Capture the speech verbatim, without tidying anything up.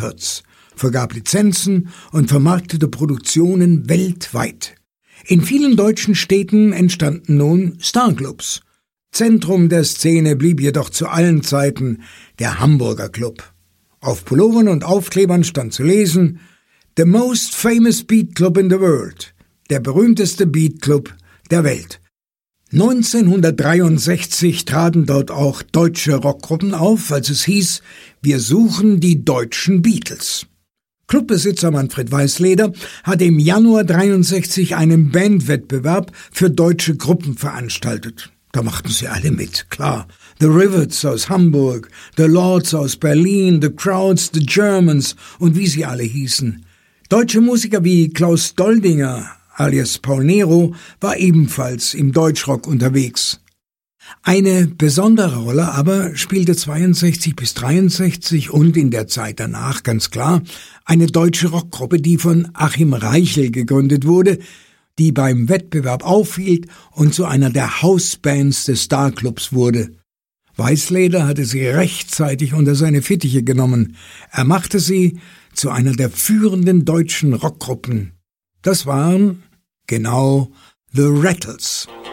Records, vergab Lizenzen und vermarktete Produktionen weltweit. In vielen deutschen Städten entstanden nun Starclubs. Zentrum der Szene blieb jedoch zu allen Zeiten der Hamburger Club. Auf Pullovern und Aufklebern stand zu lesen: The most famous beat club in the world, der berühmteste Beatclub der Welt. neunzehnhundertdreiundsechzig traten dort auch deutsche Rockgruppen auf, als es hieß, wir suchen die deutschen Beatles. Clubbesitzer Manfred Weißleder hatte im Januar dreiundsechzig einen Bandwettbewerb für deutsche Gruppen veranstaltet. Da machten sie alle mit, klar. The Rivets aus Hamburg, The Lords aus Berlin, The Crowds, The Germans und wie sie alle hießen. Deutsche Musiker wie Klaus Doldinger alias Paul Nero war ebenfalls im Deutschrock unterwegs. Eine besondere Rolle aber spielte zweiundsechzig bis dreiundsechzig und in der Zeit danach ganz klar eine deutsche Rockgruppe, die von Achim Reichel gegründet wurde, die beim Wettbewerb aufhielt und zu einer der Hausbands des Starclubs wurde. Weißleder hatte sie rechtzeitig unter seine Fittiche genommen. Er machte sie zu einer der führenden deutschen Rockgruppen. Das waren genau The Rattles.